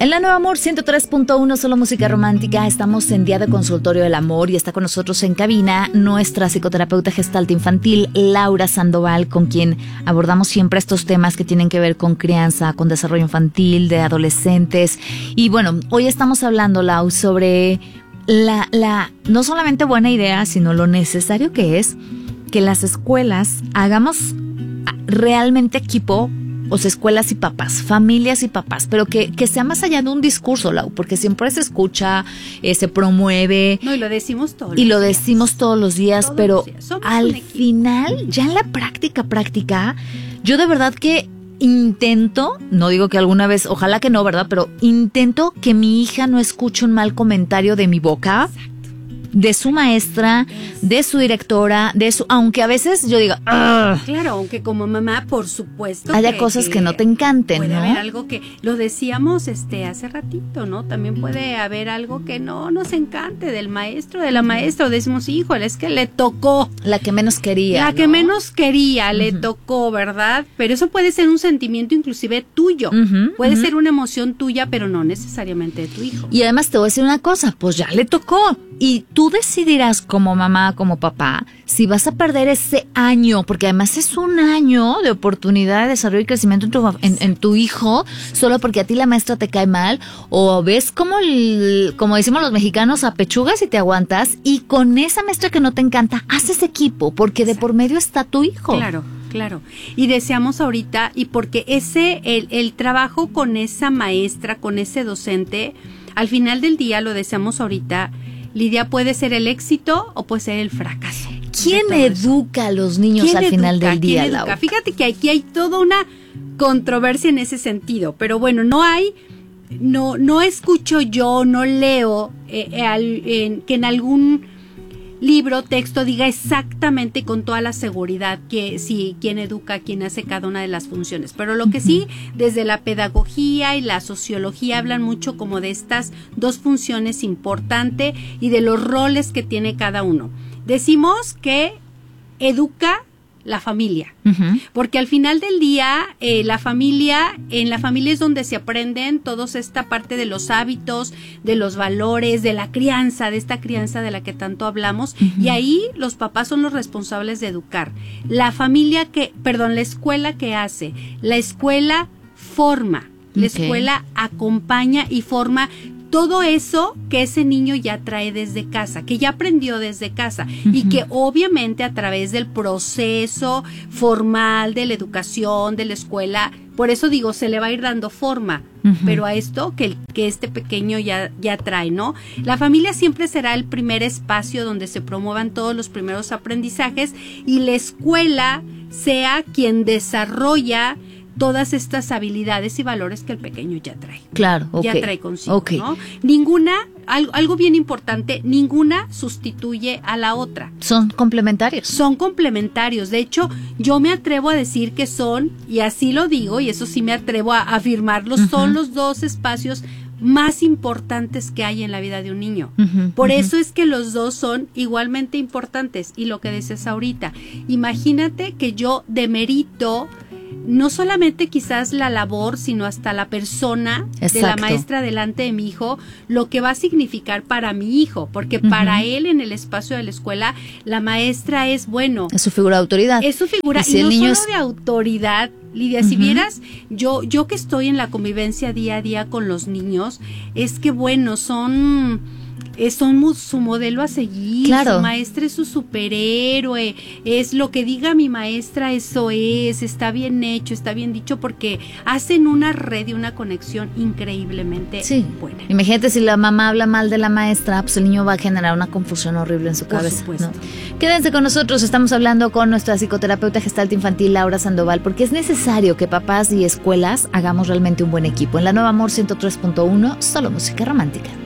En la Nueva Amor 103.1, solo música romántica. Estamos en Día de Consultorio del Amor y está con nosotros en cabina nuestra psicoterapeuta gestalt infantil, Laura Sandoval, con quien abordamos siempre estos temas que tienen que ver con crianza, con desarrollo infantil, de adolescentes. Y bueno, hoy estamos hablando, Lau, sobre la no solamente buena idea, sino lo necesario que es que las escuelas hagamos realmente equipo. O sea, escuelas y papás, familias y papás, pero que sea más allá de un discurso, Lau, porque siempre se escucha, se promueve. No, y lo decimos todos y los lo días. decimos todos los días, Todos pero los días. Somos un al equipo. final, ya en la práctica, yo de verdad que intento, no digo que alguna vez, ojalá que no, ¿verdad? Pero intento que mi hija no escuche un mal comentario de mi boca. De su maestra, de su directora, aunque a veces yo diga, ¡Ugh! Claro, aunque como mamá, por supuesto. Haya cosas que no te encanten, puede ¿no? haber algo que, lo decíamos hace ratito, ¿no? También puede haber algo que no nos encante del maestro, de la maestra, o decimos, híjole, es que le tocó. La que menos quería. La ¿no? que menos quería, le tocó, ¿verdad? Pero eso puede ser un sentimiento inclusive tuyo. Puede ser una emoción tuya, pero no necesariamente de tu hijo. Y además te voy a decir una cosa, pues ya le tocó. Y tú decidirás como mamá, como papá, si vas a perder ese año, porque además es un año de oportunidad de desarrollo y crecimiento en tu hijo, solo porque a ti la maestra te cae mal, o ves como decimos los mexicanos, apechugas y te aguantas, y con esa maestra que no te encanta, haces equipo, porque de por medio está tu hijo. Claro. Y deseamos ahorita, y porque el trabajo con esa maestra, con ese docente, al final del día lo deseamos ahorita, Lidia, puede ser el éxito o puede ser el fracaso. ¿Quién educa a los niños al final del día, Lau? Fíjate que aquí hay toda una controversia en ese sentido, pero bueno, no escucho yo, no leo que en algún libro, texto, diga exactamente con toda la seguridad que sí, quién educa, quién hace cada una de las funciones. Pero lo que sí, desde la pedagogía y la sociología hablan mucho como de estas dos funciones importantes y de los roles que tiene cada uno. Decimos que educa la familia, porque al final del día en la familia es donde se aprenden toda esta parte de los hábitos, de los valores, de la crianza, de esta crianza de la que tanto hablamos, y ahí los papás son los responsables de educar. La escuela que hace, la escuela forma, la escuela acompaña y forma todo eso que ese niño ya trae desde casa, que ya aprendió desde casa, y que obviamente a través del proceso formal de la educación, de la escuela, por eso digo, se le va a ir dando forma, pero a esto que este pequeño ya trae, ¿no? La familia siempre será el primer espacio donde se promuevan todos los primeros aprendizajes, y la escuela sea quien desarrolla todas estas habilidades y valores que el pequeño ya trae. Claro, ya trae consigo, ¿no? Algo bien importante, ninguna sustituye a la otra. Son complementarios. Son complementarios. De hecho, yo me atrevo a decir que son, y así lo digo, y eso sí me atrevo a afirmarlo, son los dos espacios más importantes que hay en la vida de un niño. Por eso es que los dos son igualmente importantes. Y lo que dices ahorita, imagínate que yo demerito no solamente quizás la labor, sino hasta la persona de la maestra delante de mi hijo, lo que va a significar para mi hijo, porque para él en el espacio de la escuela, la maestra es su figura de autoridad. Es su figura, y no solo de autoridad, Lidia, si vieras, yo que estoy en la convivencia día a día con los niños, es que son su modelo a seguir, claro. Su maestra es su superhéroe, es lo que diga mi maestra, eso está bien hecho, está bien dicho, porque hacen una red y una conexión increíblemente buena. Imagínate si la mamá habla mal de la maestra, pues el niño va a generar una confusión horrible en su cabeza. Por supuesto. ¿No? Quédense con nosotros, estamos hablando con nuestra psicoterapeuta gestalt infantil, Laura Sandoval, porque es necesario que papás y escuelas hagamos realmente un buen equipo. En la Nueva Amor 103.1, solo música romántica.